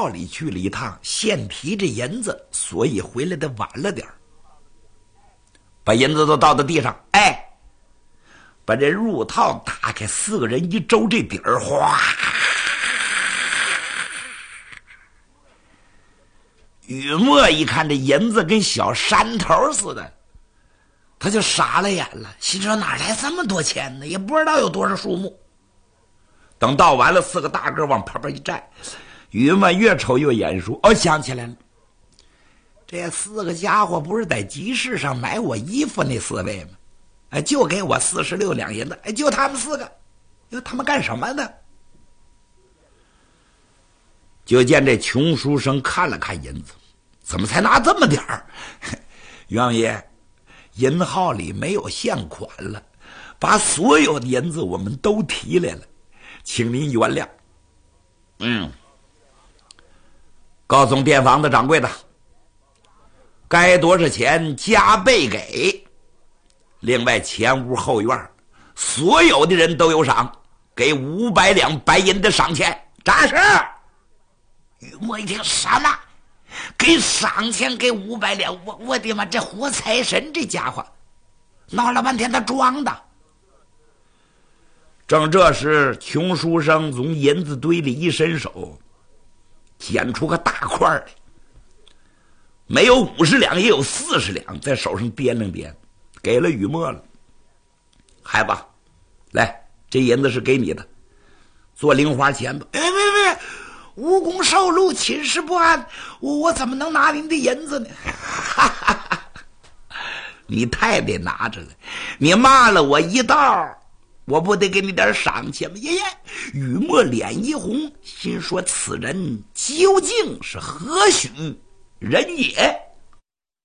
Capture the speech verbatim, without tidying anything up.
道里去了一趟，现提着银子，所以回来的晚了点儿。把银子都倒到地上，哎，把这入套打开，四个人一周这底儿，哗！雨墨一看这银子跟小山头似的，他就傻了眼了，心说哪来这么多钱呢？也不知道有多少数目。等倒完了，四个大个往旁边一站，雨墨越瞅越眼熟，哦，想起来了，这四个家伙不是在集市上买我衣服那四位吗？哎，就给我四十六两银子，哎，就他们四个，要他们干什么呢？就见这穷书生看了看银子，怎么才拿这么点儿？王爷，银号里没有现款了，把所有的银子我们都提来了，请您原谅。嗯，告诉店房的掌柜的，该多少钱加倍给。另外前屋后院所有的人都有赏，给五百两白银的赏钱。扎实。雨墨一听，什么？给赏钱，给五百两？我我的妈！这活财神这家伙，闹了半天他装的。正这时，穷书生从银子堆里一伸手，捡出个大块来，没有五十两也有四十两，在手上掂量掂，给了雨墨了。孩子，来，这银子是给你的，做零花钱吧。哎，别别，无功受禄，寝食不安，我我怎么能拿您的银子呢？你太得拿着了，你骂了我一道，我不得给你点赏钱吗？爷爷，雨墨脸一红，心说此人究竟是何许人也？